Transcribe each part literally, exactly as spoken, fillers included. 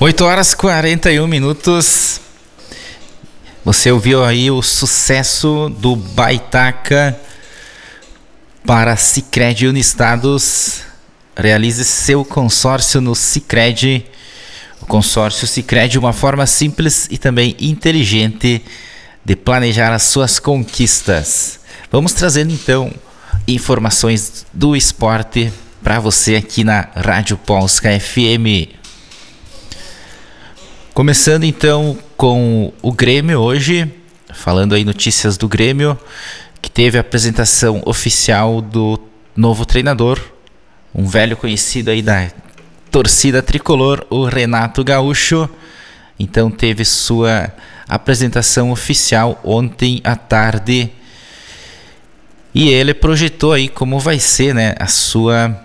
oito horas e quarenta e um minutos. Você ouviu aí o sucesso do Baitaca para Sicredi Unistados. Realize seu consórcio no Sicredi. O consórcio Sicredi é uma forma simples e também inteligente de planejar as suas conquistas. Vamos trazendo então informações do esporte para você aqui na Rádio Polska F M. Começando então com o Grêmio hoje, falando aí notícias do Grêmio, que teve a apresentação oficial do novo treinador, um velho conhecido aí da torcida tricolor, o Renato Gaúcho. Então teve sua apresentação oficial ontem à tarde e ele projetou aí como vai ser, né, a sua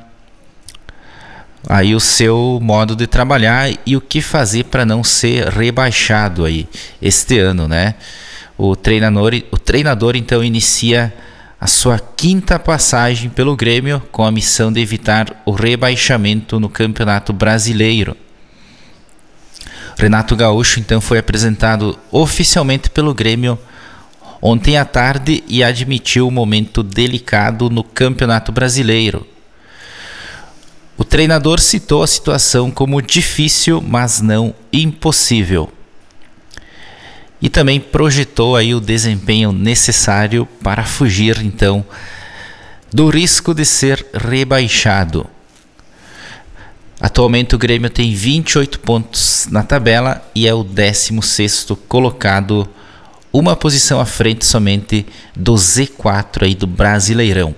aí o seu modo de trabalhar e o que fazer para não ser rebaixado aí este ano, né? O treinador, o treinador então inicia a sua quinta passagem pelo Grêmio com a missão de evitar o rebaixamento no Campeonato Brasileiro. Renato Gaúcho então foi apresentado oficialmente pelo Grêmio ontem à tarde e admitiu um momento delicado no Campeonato Brasileiro. O treinador citou a situação como difícil, mas não impossível. E também projetou aí o desempenho necessário para fugir, então, do risco de ser rebaixado. Atualmente o Grêmio tem vinte e oito pontos na tabela e é o décimo sexto colocado, uma posição à frente somente do Z quatro aí do Brasileirão.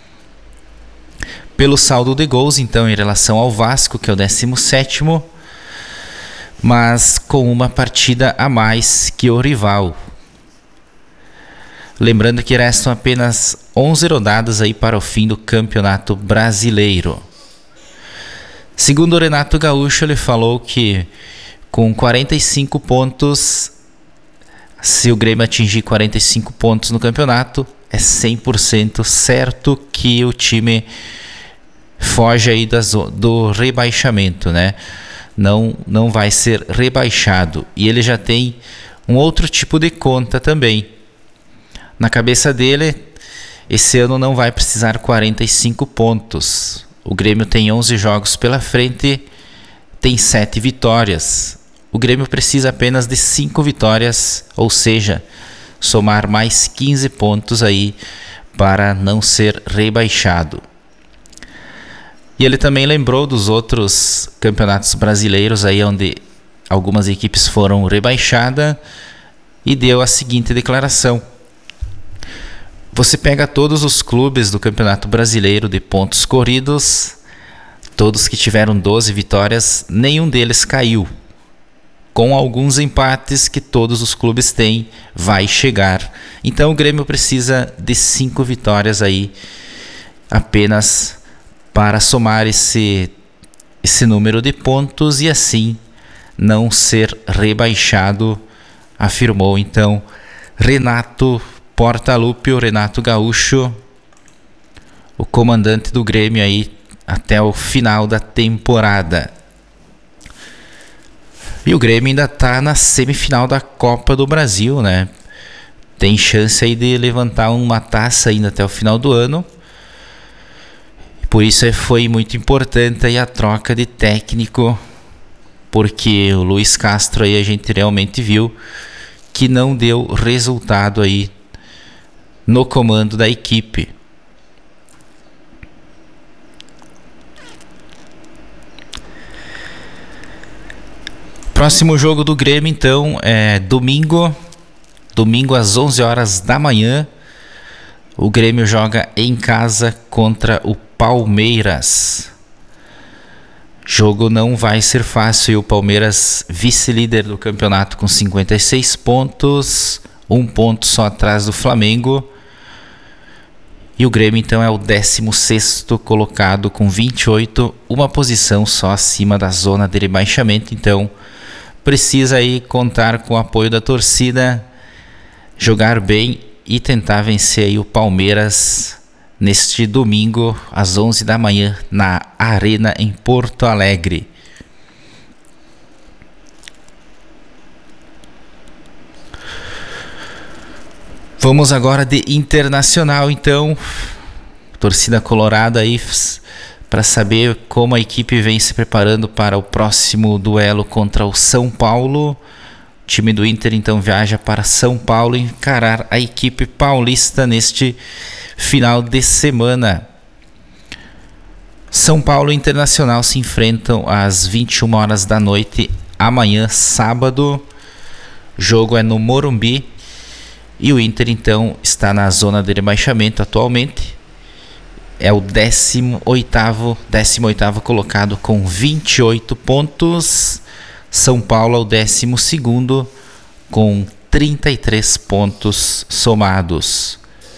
Pelo saldo de gols, então, em relação ao Vasco, que é o décimo sétimo, mas com uma partida a mais que o rival. Lembrando que restam apenas onze rodadas aí para o fim do Campeonato Brasileiro. Segundo o Renato Gaúcho, ele falou que com quarenta e cinco pontos, se o Grêmio atingir quarenta e cinco pontos no campeonato, é cem por cento certo que o time foge aí das, do rebaixamento, né? Não, não vai ser rebaixado. E ele já tem um outro tipo de conta também. Na cabeça dele, esse ano não vai precisar quarenta e cinco pontos. O Grêmio tem onze jogos pela frente, tem sete vitórias. O Grêmio precisa apenas de cinco vitórias, ou seja, somar mais quinze pontos aí para não ser rebaixado. E ele também lembrou dos outros campeonatos brasileiros aí onde algumas equipes foram rebaixadas e deu a seguinte declaração: você pega todos os clubes do Campeonato Brasileiro de pontos corridos, todos que tiveram doze vitórias, nenhum deles caiu. Com alguns empates que todos os clubes têm, vai chegar. Então o Grêmio precisa de cinco vitórias aí apenas para somar esse, esse número de pontos e assim não ser rebaixado, afirmou então Renato Portaluppi, Renato Gaúcho, o comandante do Grêmio aí até o final da temporada. E o Grêmio ainda está na semifinal da Copa do Brasil, né? Tem chance aí de levantar uma taça ainda até o final do ano. Por isso foi muito importante aí a troca de técnico, porque o Luiz Castro aí a gente realmente viu que não deu resultado aí no comando da equipe. Próximo jogo do Grêmio então é domingo, domingo às onze horas da manhã. O Grêmio joga em casa contra o Palmeiras. Jogo não vai ser fácil e o Palmeiras, vice-líder do campeonato com cinquenta e seis pontos, um ponto só atrás do Flamengo. E o Grêmio então é o décimo sexto colocado com vinte e oito, uma posição só acima da zona de rebaixamento. Então precisa aí contar com o apoio da torcida, jogar bem e tentar vencer aí o Palmeiras neste domingo às onze da manhã na Arena em Porto Alegre. Vamos agora de Internacional, então. Torcida colorada aí para saber como a equipe vem se preparando para o próximo duelo contra o São Paulo. O time do Inter então viaja para São Paulo encarar a equipe paulista neste final de semana. São Paulo e Internacional se enfrentam às vinte e uma horas da noite amanhã, sábado. O jogo é no Morumbi e o Inter então está na zona de rebaixamento atualmente. É o décimo oitavo colocado com vinte e oito pontos. São Paulo é o décimo segundo com trinta e três pontos somados.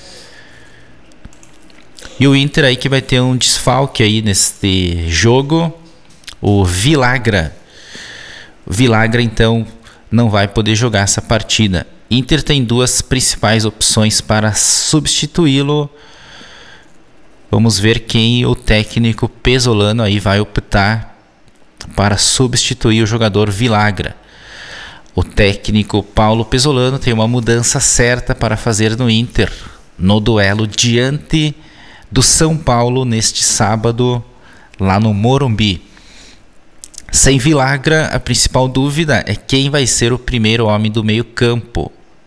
E o Inter aí que vai ter um desfalque aí neste jogo, o Vilagra. O Vilagra então não vai poder jogar essa partida. Inter tem duas principais opções para substituí-lo. Vamos ver quem o técnico Pesolano aí vai optar para substituir o jogador Vilagra. O técnico Paulo Pesolano tem uma mudança certa para fazer no Inter, no duelo diante do São Paulo neste sábado, lá no Morumbi. Sem Vilagra, a principal dúvida é quem vai ser o primeiro homem do meio campo.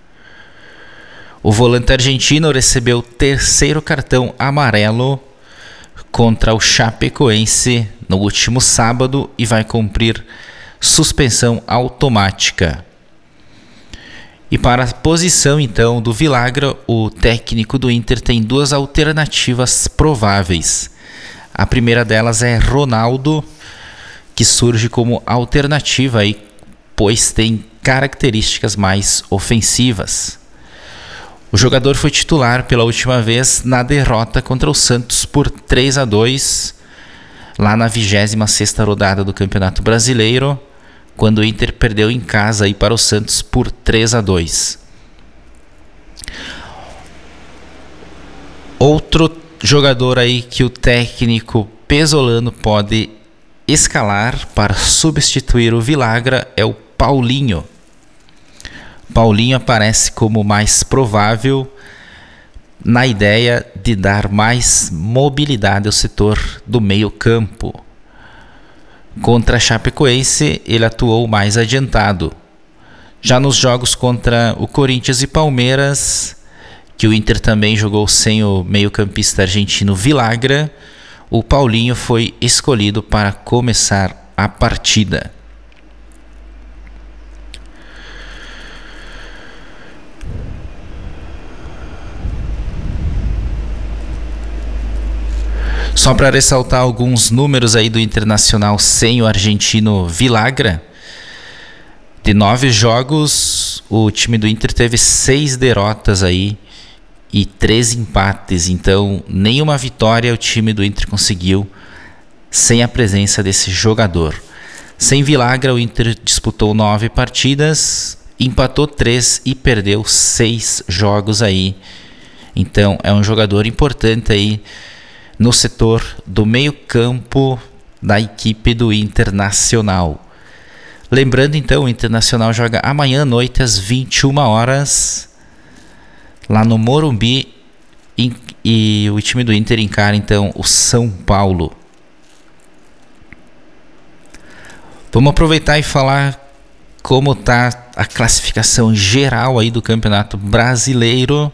O volante argentino recebeu o terceiro cartão amarelo contra o Chapecoense no último sábado e vai cumprir suspensão automática. E para a posição então do Vilagra, o técnico do Inter tem duas alternativas prováveis. A primeira delas é Ronaldo, que surge como alternativa aí, pois tem características mais ofensivas. O jogador foi titular pela última vez na derrota contra o Santos por três a dois, lá na vigésima sexta rodada do Campeonato Brasileiro, quando o Inter perdeu em casa aí para o Santos por três a dois. Outro jogador aí que o técnico Pesolano pode escalar para substituir o Vilagra é o Paulinho. Paulinho aparece como mais provável na ideia de dar mais mobilidade ao setor do meio campo. Contra a Chapecoense, ele atuou mais adiantado. Já nos jogos contra o Corinthians e Palmeiras, que o Inter também jogou sem o meio-campista argentino Vilagra, o Paulinho foi escolhido para começar a partida. Só para ressaltar alguns números aí do Internacional sem o argentino Vilagra. De nove jogos, o time do Inter teve seis derrotas aí e três empates. Então, nenhuma vitória o time do Inter conseguiu sem a presença desse jogador. Sem Vilagra, o Inter disputou nove partidas, empatou três e perdeu seis jogos aí. Então, é um jogador importante aí no setor do meio-campo da equipe do Internacional. Lembrando então, o Internacional joga amanhã à noite às vinte e uma horas lá no Morumbi e, e o time do Inter encara então o São Paulo. Vamos aproveitar e falar como está a classificação geral aí do Campeonato Brasileiro.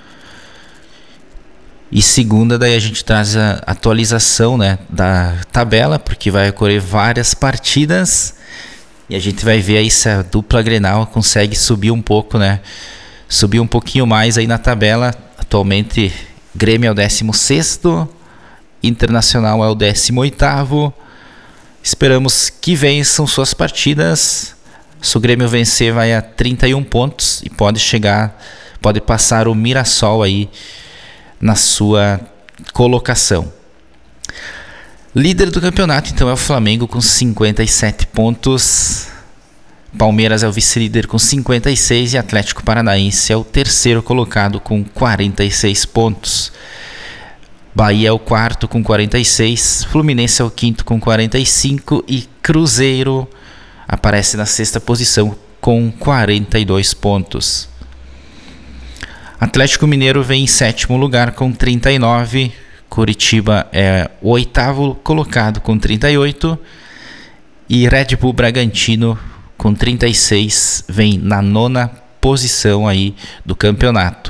E segunda, daí a gente traz a atualização, né, da tabela, porque vai ocorrer várias partidas e a gente vai ver aí se a dupla Grenal consegue subir um pouco, né, subir um pouquinho mais aí na tabela. Atualmente Grêmio é o décimo sexto, Internacional é o décimo oitavo. Esperamos que vençam suas partidas. Se o Grêmio vencer, vai a trinta e um pontos e pode chegar, pode passar o Mirassol aí na sua colocação. Líder do campeonato então é o Flamengo com cinquenta e sete pontos. Palmeiras é o vice-líder com cinquenta e seis e Atlético Paranaense é o terceiro colocado com quarenta e seis pontos. Bahia é o quarto com quarenta e seis, Fluminense é o quinto com quarenta e cinco e Cruzeiro aparece na sexta posição com quarenta e dois pontos. Atlético Mineiro vem em sétimo lugar com trinta e nove. Curitiba é o oitavo colocado com trinta e oito. E Red Bull Bragantino com trinta e seis vem na nona posição aí do campeonato.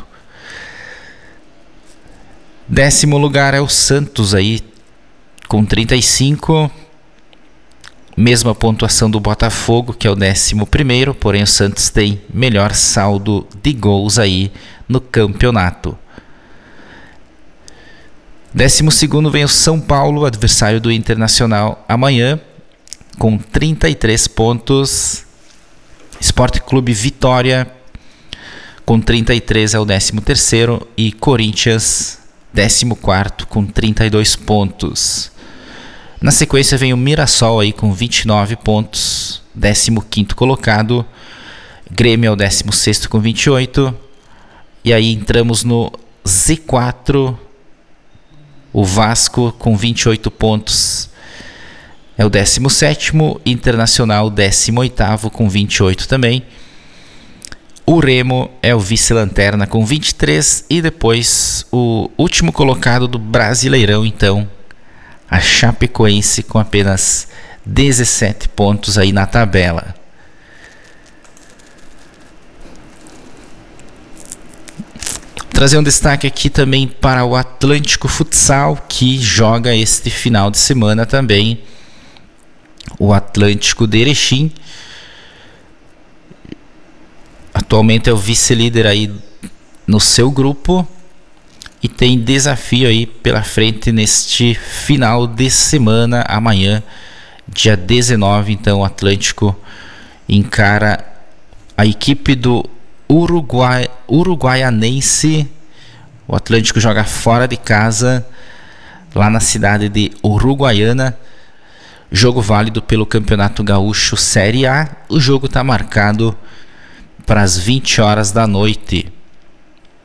Décimo lugar é o Santos aí com trinta e cinco. Mesma pontuação do Botafogo, que é o décimo primeiro, porém o Santos tem melhor saldo de gols aí no campeonato. Décimo segundo vem o São Paulo, adversário do Internacional, amanhã, com trinta e três pontos. Sport Clube Vitória, com trinta e três, é o décimo terceiro. E Corinthians, décimo quarto, com trinta e dois pontos. Na sequência vem o Mirassol aí com vinte e nove pontos, décimo quinto colocado. Grêmio é o décimo sexto com vinte e oito. E aí entramos no Z quatro. O Vasco com vinte e oito pontos é o décimo sétimo. Internacional décimo oitavo com vinte e oito também. O Remo é o vice-lanterna com vinte e três. E depois o último colocado do Brasileirão, então, a Chapecoense, com apenas dezessete pontos aí na tabela. Vou trazer um destaque aqui também para o Atlântico Futsal, que joga este final de semana também. O Atlântico de Erechim atualmente é o vice-líder aí no seu grupo e tem desafio aí pela frente neste final de semana. Amanhã, dia dezenove, então o Atlântico encara a equipe do Uruguai, Uruguaianense. O Atlântico joga fora de casa, lá na cidade de Uruguaiana. Jogo válido pelo Campeonato Gaúcho Série A. O jogo está marcado para as vinte horas da noite.